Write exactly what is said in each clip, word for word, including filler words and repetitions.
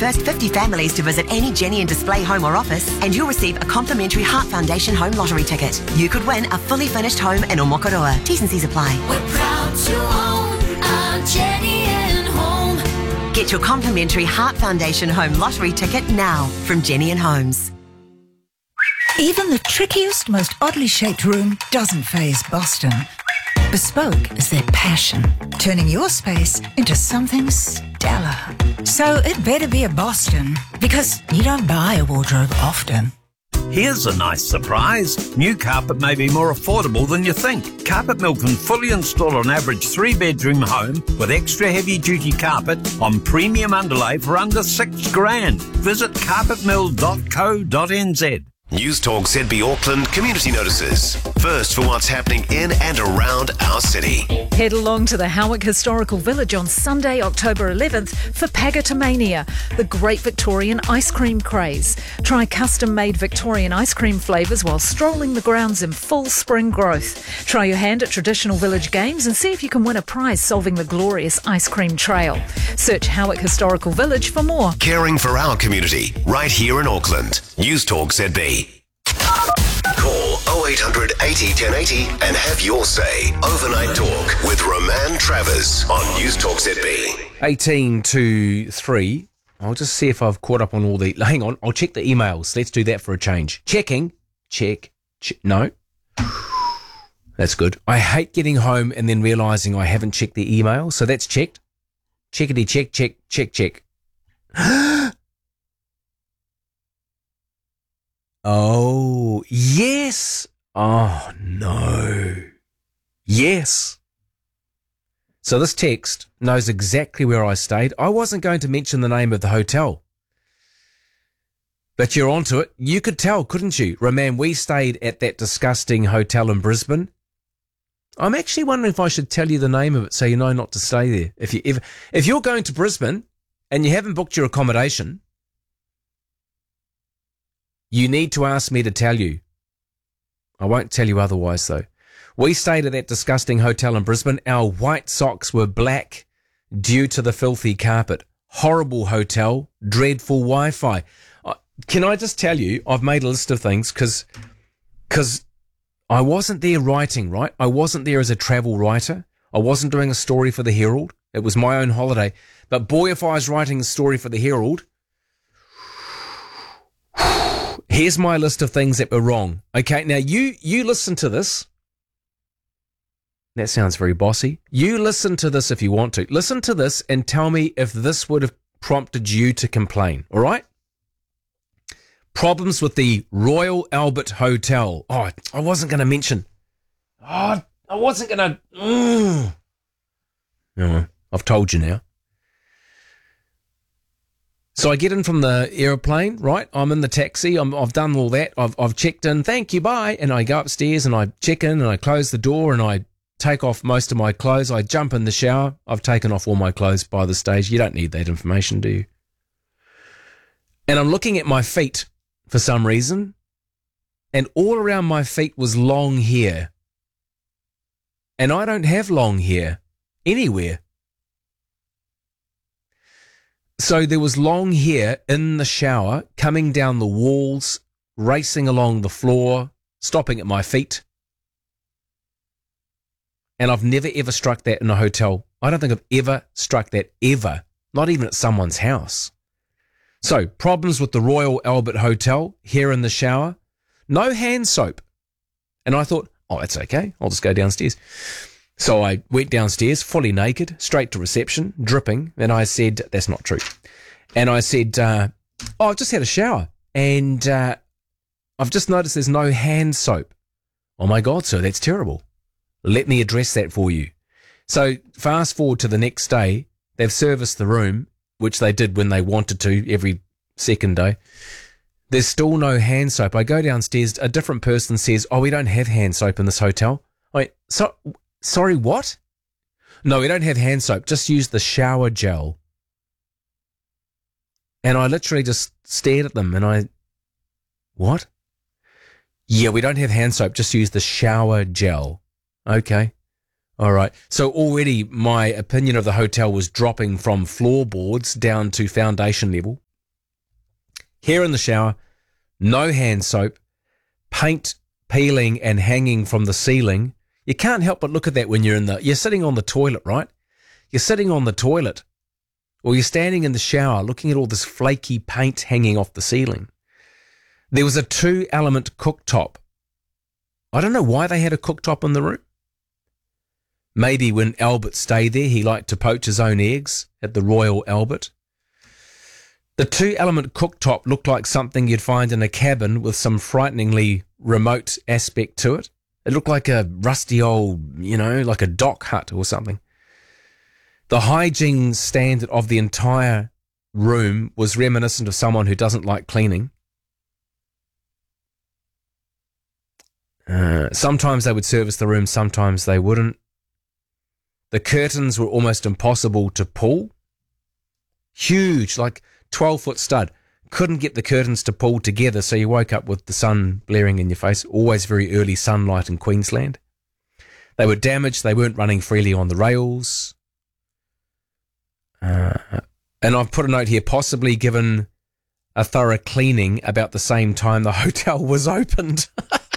first fifty families to visit any Jenny and Display home or office, and you'll receive a complimentary Heart Foundation home lottery ticket. You could win a fully furnished home in Omokoroa. T's and C's apply. We're proud to own our Jenny and Home. Get your complimentary Heart Foundation home lottery ticket now from Jenny and Homes. Even the trickiest, most oddly shaped room doesn't faze Boston. Bespoke is their passion, turning your space into something stellar. So it better be a Boston, because you don't buy a wardrobe often. Here's a nice surprise. New carpet may be more affordable than you think. Carpet Mill can fully install an average three-bedroom home with extra heavy-duty carpet on premium underlay for under six grand. Visit carpet mill dot co dot n z. News Talk Z B Auckland Community Notices. First for what's happening in and around our city. Head along to the Howick Historical Village on Sunday, October eleventh for Pagatomania, the great Victorian ice cream craze. Try custom-made Victorian ice cream flavours while strolling the grounds in full spring growth. Try your hand at traditional village games and see if you can win a prize solving the glorious ice cream trail. Search Howick Historical Village for more. Caring for our community, right here in Auckland. News Talk Z B. Call oh eight hundred eighty ten eighty and have your say. Overnight Talk with Roman Travers on News Talk Z B. eighteen to three. I'll just see if I've caught up on all the... Hang on, I'll check the emails. Let's do that for a change. Checking. Check. Che- no. That's good. I hate getting home and then realising I haven't checked the email, so that's checked. Checkity check, check, check, check. Oh, yes. Oh, no. Yes. So this text knows exactly where I stayed. I wasn't going to mention the name of the hotel, but you're onto it. You could tell, couldn't you? Roman, we stayed at that disgusting hotel in Brisbane. I'm actually wondering if I should tell you the name of it so you know not to stay there. If you if, if you're going to Brisbane and you haven't booked your accommodation, you need to ask me to tell you. I won't tell you otherwise, though. We stayed at that disgusting hotel in Brisbane. Our white socks were black due to the filthy carpet. Horrible hotel, dreadful Wi-Fi. Uh, can I just tell you, I've made a list of things because because I wasn't there writing, right? I wasn't there as a travel writer. I wasn't doing a story for the Herald. It was my own holiday. But boy, if I was writing a story for the Herald... Here's my list of things that were wrong. Okay, now you you listen to this. That sounds very bossy. You listen to this if you want to. Listen to this and tell me if this would have prompted you to complain, all right? Problems with the Royal Albert Hotel. Oh, I wasn't going to mention. Oh, I wasn't going to. Mm. Oh, I've told you now. So I get in from the aeroplane, right? I'm in the taxi. I'm, I've done all that. I've, I've checked in. Thank you, bye. And I go upstairs and I check in and I close the door and I take off most of my clothes. I jump in the shower. I've taken off all my clothes by the stage. You don't need that information, do you? And I'm looking at my feet for some reason. And all around my feet was long hair. And I don't have long hair anywhere. So there was long hair in the shower, coming down the walls, racing along the floor, stopping at my feet. And I've never ever struck that in a hotel. I don't think I've ever struck that ever, not even at someone's house. So problems with the Royal Albert Hotel, hair in the shower, no hand soap. And I thought, oh, that's okay. I'll just go downstairs. So I went downstairs, fully naked, straight to reception, dripping, and I said, that's not true. And I said, uh, oh, I've just had a shower, and uh, I've just noticed there's no hand soap. Oh, my God, sir, that's terrible. Let me address that for you. So fast forward to the next day, they've serviced the room, which they did when they wanted to every second day. There's still no hand soap. I go downstairs, a different person says, oh, we don't have hand soap in this hotel. I went, so... Sorry, what? No, we don't have hand soap. Just use the shower gel. And I literally just stared at them and I, what? Yeah, we don't have hand soap. Just use the shower gel. Okay. All right. So already my opinion of the hotel was dropping from floorboards down to foundation level. hair in the shower, no hand soap, paint peeling and hanging from the ceiling. You can't help but look at that when you're in the, you're sitting on the toilet, right? You're sitting on the toilet or you're standing in the shower looking at all this flaky paint hanging off the ceiling. There was a two element cooktop. I don't know why they had a cooktop in the room. Maybe when Albert stayed there, he liked to poach his own eggs at the Royal Albert. The two element cooktop looked like something you'd find in a cabin with some frighteningly remote aspect to it. It looked like a rusty old, you know, like a dock hut or something. The hygiene standard of the entire room was reminiscent of someone who doesn't like cleaning. Uh, sometimes they would service the room, sometimes they wouldn't. The curtains were almost impossible to pull. Huge, like twelve-foot stud. Couldn't get the curtains to pull together, so you woke up with the sun blaring in your face. Always very early sunlight in Queensland. They were damaged. They weren't running freely on the rails. Uh, and I've put a note here, possibly given a thorough cleaning about the same time the hotel was opened.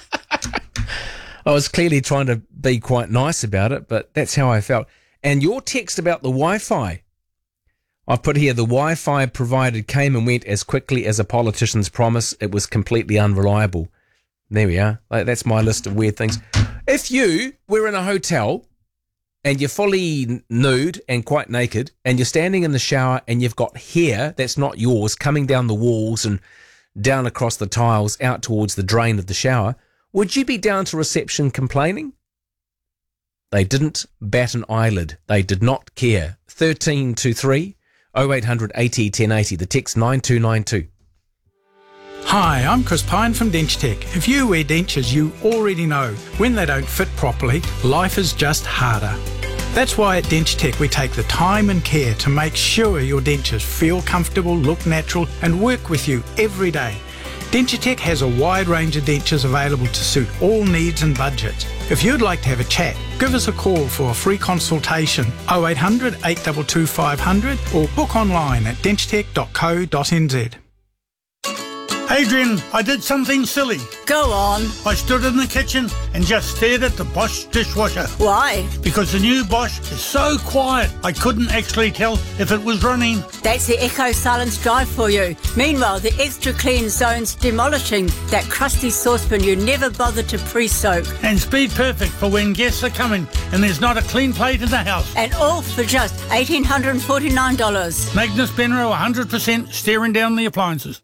I was clearly trying to be quite nice about it, but that's how I felt. And your text about the Wi-Fi. I've put here, the Wi-Fi provided came and went as quickly as a politician's promise. It was completely unreliable. There we are. That's my list of weird things. If you were in a hotel and you're fully nude and quite naked and you're standing in the shower and you've got hair that's not yours coming down the walls and down across the tiles out towards the drain of the shower, would you be down to reception complaining? They didn't bat an eyelid. They did not care. thirteen two three oh eight hundred eighty ten eighty. The text nine two nine two. Hi, I'm Chris Pine from DentureTech. If you wear dentures, you already know when they don't fit properly, life is just harder. That's why at DentureTech we take the time and care to make sure your dentures feel comfortable, look natural and work with you every day. DentureTech has a wide range of dentures available to suit all needs and budgets. If you'd like to have a chat, give us a call for a free consultation, oh eight hundred eight two two five hundred or book online at denturetech dot co dot n z. Adrian, I did something silly. Go on. I stood in the kitchen and just stared at the Bosch dishwasher. Why? Because the new Bosch is so quiet, I couldn't actually tell if it was running. That's the Echo Silence Drive for you. Meanwhile, the Extra Clean Zone's demolishing that crusty saucepan you never bothered to pre-soak. And Speed Perfect for when guests are coming and there's not a clean plate in the house. And all for just one thousand eight hundred forty-nine dollars. Magnus Benro, one hundred percent staring down the appliances.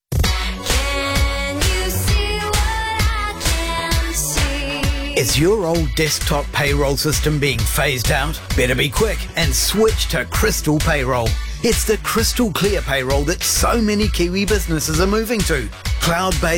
Is your old desktop payroll system being phased out? Better be quick and switch to Crystal Payroll. It's the crystal clear payroll that so many Kiwi businesses are moving to. Cloud-based